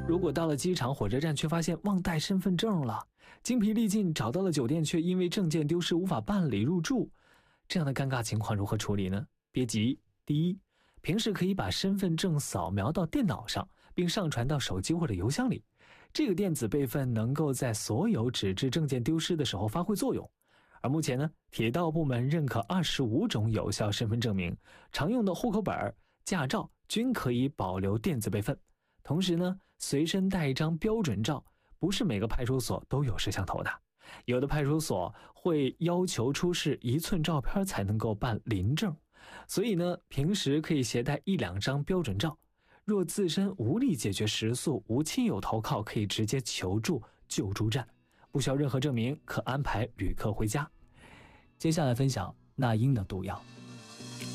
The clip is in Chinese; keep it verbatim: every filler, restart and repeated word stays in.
如果到了机场、火车站却发现忘带身份证了，精疲力尽找到了酒店，却因为证件丢失无法办理入住，这样的尴尬情况如何处理呢？别急，第一，平时可以把身份证扫描到电脑上，并上传到手机或者邮箱里，这个电子备份能够在所有纸质证件丢失的时候发挥作用。而目前呢，铁道部门认可二十五种有效身份证明，常用的户口本、驾照均可以保留电子备份。同时呢，随身带一张标准照，不是每个派出所都有摄像头的，有的派出所会要求出示一寸照片才能够办临证，所以呢，平时可以携带一两张标准照。若自身无力解决食宿，无亲友投靠，可以直接求助救助站，不需要任何证明，可安排旅客回家。接下来分享那英的毒药。